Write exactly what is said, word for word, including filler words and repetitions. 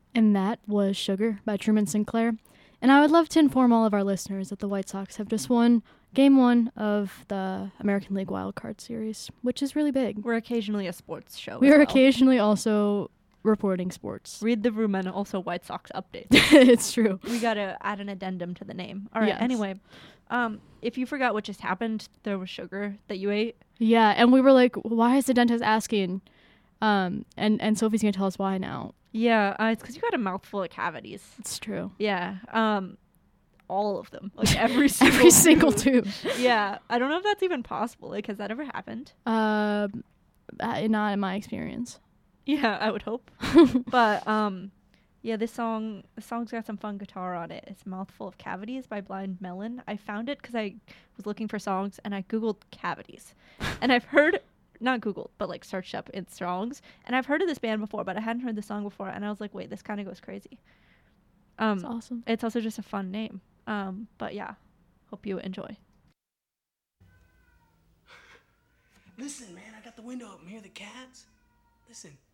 And that was Sugar by Truman Sinclair. And I would love to inform all of our listeners that the White Sox have just won game one of the American League Wild Card Series, which is really big. We're occasionally a sports show. We as are well. occasionally also reporting sports. Read the room and also White Sox updates. It's true. We got to add an addendum to the name. All right. Yes. Anyway, um, if you forgot what just happened, there was sugar that you ate. Yeah, and we were like, why is the dentist asking? Um, and, and Sophie's going to tell us why now. Yeah, uh, it's because you got a mouthful of cavities. It's true. Yeah. Um, all of them. Like every single Every single tooth. Yeah. I don't know if that's even possible. Like, has that ever happened? Um, uh, not in my experience. Yeah, I would hope. But, um, yeah, this song, the song's got some fun guitar on it. It's Mouthful of Cavities by Blind Melon. I found it because I was looking for songs and I Googled cavities. And I've heard, not Googled, but like searched up in songs. And I've heard of this band before, but I hadn't heard the song before. And I was like, wait, this kind of goes crazy. Um, That's awesome. It's also just a fun name. Um, but yeah, hope you enjoy. Listen, man, I got the window open. Hear the cats? Listen.